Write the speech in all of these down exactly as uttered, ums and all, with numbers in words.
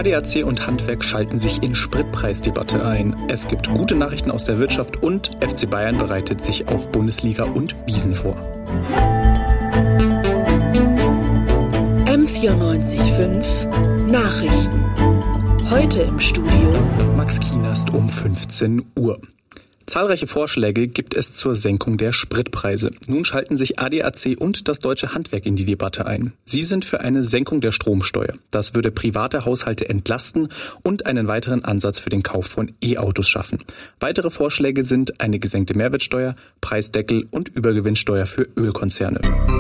D A C und Handwerk schalten sich in Spritpreisdebatte ein. Es gibt gute Nachrichten aus der Wirtschaft und F C Bayern bereitet sich auf Bundesliga und Wiesn vor. M vierundneunzig Komma fünf Nachrichten. Heute im Studio Max Kienast um fünfzehn Uhr. Zahlreiche Vorschläge gibt es zur Senkung der Spritpreise. Nun schalten sich A D A C und das deutsche Handwerk in die Debatte ein. Sie sind für eine Senkung der Stromsteuer. Das würde private Haushalte entlasten und einen weiteren Ansatz für den Kauf von E-Autos schaffen. Weitere Vorschläge sind eine gesenkte Mehrwertsteuer, Preisdeckel und Übergewinnsteuer für Ölkonzerne.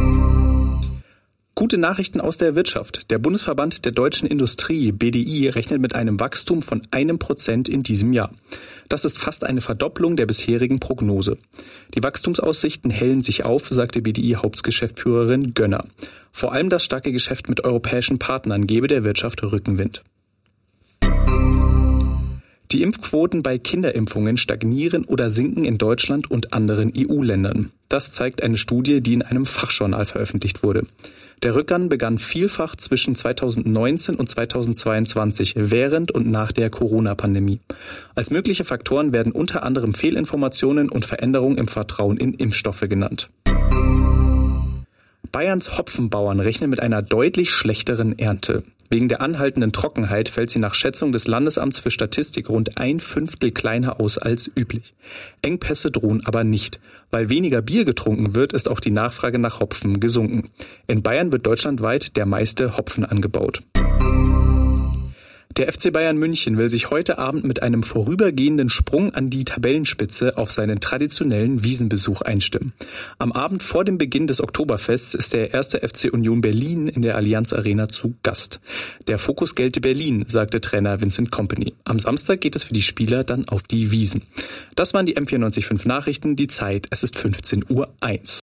Gute Nachrichten aus der Wirtschaft. Der Bundesverband der deutschen Industrie, B D I, rechnet mit einem Wachstum von einem Prozent in diesem Jahr. Das ist fast eine Verdopplung der bisherigen Prognose. Die Wachstumsaussichten hellen sich auf, sagte B D I-Hauptgeschäftsführerin Gönner. Vor allem das starke Geschäft mit europäischen Partnern gebe der Wirtschaft Rückenwind. Die Impfquoten bei Kinderimpfungen stagnieren oder sinken in Deutschland und anderen E U-Ländern. Das zeigt eine Studie, die in einem Fachjournal veröffentlicht wurde. Der Rückgang begann vielfach zwischen zweitausendneunzehn und zweitausendzweiundzwanzig, während und nach der Corona-Pandemie. Als mögliche Faktoren werden unter anderem Fehlinformationen und Veränderungen im Vertrauen in Impfstoffe genannt. Bayerns Hopfenbauern rechnen mit einer deutlich schlechteren Ernte. Wegen der anhaltenden Trockenheit fällt sie nach Schätzung des Landesamts für Statistik rund ein Fünftel kleiner aus als üblich. Engpässe drohen aber nicht. Weil weniger Bier getrunken wird, ist auch die Nachfrage nach Hopfen gesunken. In Bayern wird deutschlandweit der meiste Hopfen angebaut. Der F C Bayern München will sich heute Abend mit einem vorübergehenden Sprung an die Tabellenspitze auf seinen traditionellen Wiesenbesuch einstimmen. Am Abend vor dem Beginn des Oktoberfests ist der erste F C Union Berlin in der Allianz Arena zu Gast. Der Fokus gelte Berlin, sagte Trainer Vincent Kompany. Am Samstag geht es für die Spieler dann auf die Wiesn. Das waren die M vierundneunzig Komma fünf Nachrichten. Die Zeit, es ist fünfzehn Uhr eins.